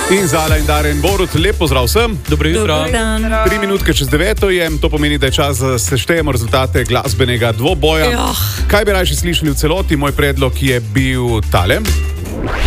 In Zala in Darren Borut, lep pozdrav vsem. Dobro jutro. 3 minutke čez 9 je, to pomeni, da je čas, da seštejemo rezultate glasbenega dvoboja. Kaj bi rajši slišali v celoti? Moj predlog je bil tale.